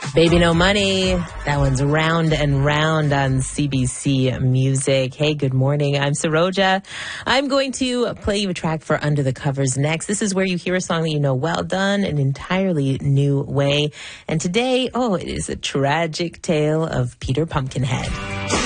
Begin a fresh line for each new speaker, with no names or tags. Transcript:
Baby No Money. That one's Round and Round on CBC Music. Hey, good morning. I'm Saroja. I'm going to play you a track for Under the Covers next. This is where you hear a song that you know well done an entirely new way. And today, it is a tragic tale of Peter Pumpkinhead.